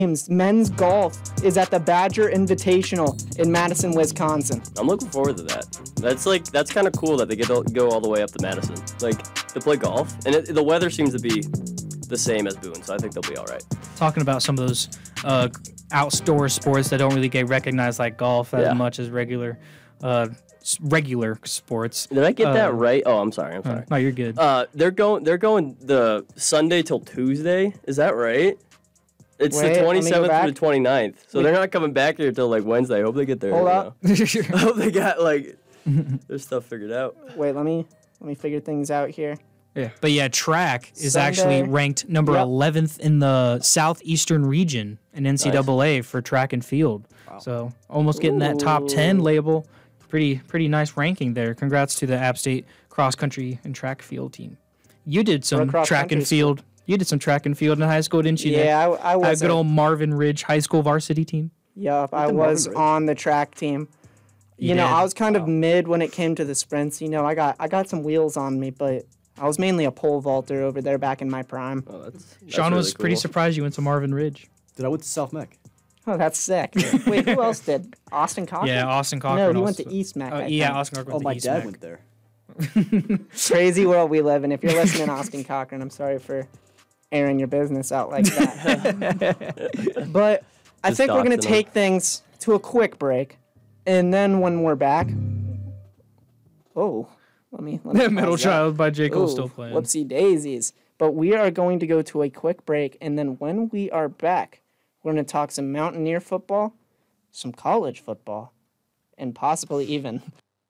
Men's golf is at the Badger Invitational in Madison, Wisconsin. I'm looking forward to that. That's kind of cool that they get to go all the way up to Madison, to play golf. And the weather seems to be the same as Boone, so I think they'll be all right. Talking about some of those outdoor sports that don't really get recognized like golf as much as regular sports. Did I get that right? Oh, I'm sorry. No, you're good. They're going the Sunday till Tuesday. Is that right? It's the 27th through the 29th. So they're not coming back here till Wednesday. I hope they get there. Hold up. I hope they got their stuff figured out. Wait, let me figure things out here. Yeah. But yeah, track is Sunday. actually ranked number 11th in the southeastern region in NCAA for track and field. Wow. So almost getting that top 10 label. Pretty nice ranking there. Congrats to the App State cross country and track field team. You did some track and field. You did some track and field in high school, didn't you? Yeah, I was. A good old Marvin Ridge High School varsity team. Yup, I was on the track team. You know, I was kind of mid when it came to the sprints. You know, I got some wheels on me, but I was mainly a pole vaulter over there back in my prime. Oh, that's Sean really was pretty surprised you went to Marvin Ridge. Did I went to South Mech? Oh, that's sick. Wait, who else did? Austin Cochran? Yeah, Austin Cochran. No, he went to East Mech. Austin Cochran went to East Mech. My dad went there. Crazy world we live in. If you're listening, Austin Cochran, I'm sorry for airing your business out like that. But I think we're going to take things to a quick break. And then when we're back... Oh, let me Middle Child by J. Cole still playing. Whoopsie daisies. But we are going to go to a quick break. And then when we are back, we're going to talk some Mountaineer football, some college football, and possibly even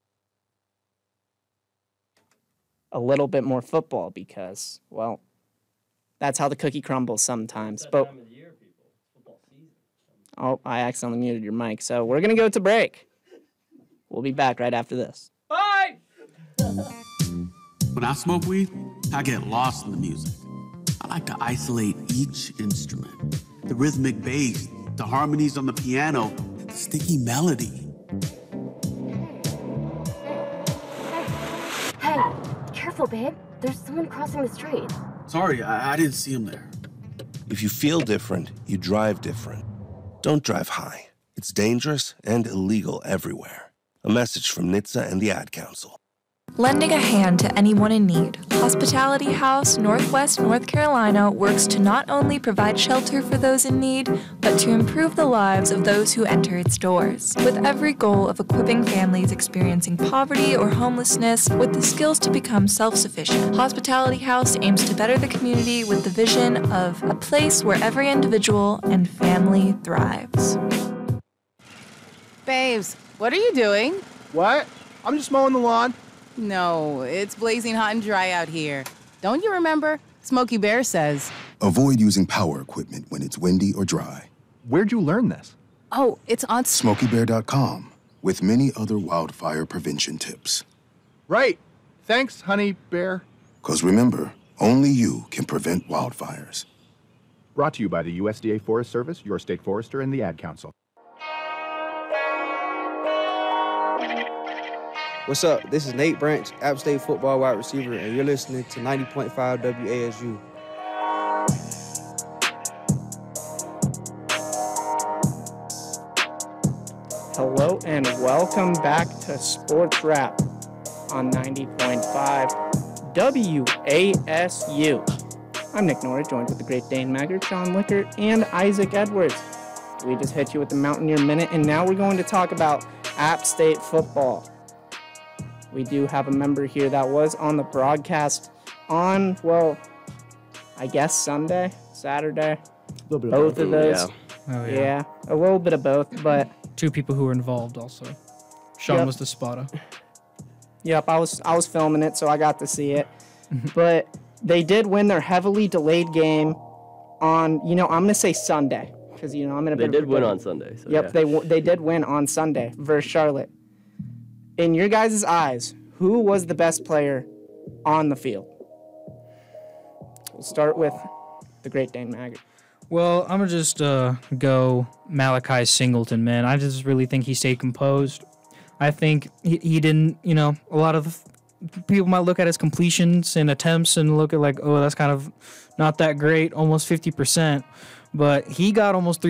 a little bit more football because, well, that's how the cookie crumbles sometimes. But time of the year, people. Football season. Oh, I accidentally muted your mic. So we're going to go to break. We'll be back right after this. Bye! When I smoke weed, I get lost in the music. I like to isolate each instrument. The rhythmic bass, the harmonies on the piano, the sticky melody. Hey, careful, babe. There's someone crossing the street. Sorry, I didn't see him there. If you feel different, you drive different. Don't drive high. It's dangerous and illegal everywhere. A message from NHTSA and the Ad Council. Lending a hand to anyone in need, Hospitality House Northwest North Carolina works to not only provide shelter for those in need, but to improve the lives of those who enter its doors, with every goal of equipping families experiencing poverty or homelessness with the skills to become self-sufficient. Hospitality House aims to better the community with the vision of a place where every individual and family thrives. Babes, what are you doing? What? I'm just mowing the lawn. No, it's blazing hot and dry out here. Don't you remember? Smokey Bear says. Avoid using power equipment when it's windy or dry. Where'd you learn this? Oh, it's on SmokeyBear.com, with many other wildfire prevention tips. Right. Thanks, Honey Bear. 'Cause remember, only you can prevent wildfires. Brought to you by the USDA Forest Service, your state forester, and the Ad Council. What's up? This is Nate Branch, App State football wide receiver, and you're listening to 90.5 WASU. Hello and welcome back to Sports Wrap on 90.5 WASU. I'm Nick Norris, joined with the Great Dane Maggard, Sean Lickert, and Isaac Edwards. We just hit you with the Mountaineer Minute, and now we're going to talk about App State football. We do have a member here that was on the broadcast on, well, I guess Sunday, Saturday. Both of those. Yeah, a little bit of both, but... Two people who were involved also. Sean was the spotter. Yep, I was filming it, so I got to see it. But they did win their heavily delayed game on, I'm going to say Sunday. Because, I'm in a bit of a... They did win on Sunday. So yep, they did win on Sunday versus Charlotte. In your guys' eyes, who was the best player on the field? We'll start with the Great Dane Maggard. Well, I'm going to just go Malachi Singleton, man. I just really think he stayed composed. I think he didn't, a lot of people might look at his completions and attempts and look at like, oh, that's kind of not that great, almost 50%. But he got almost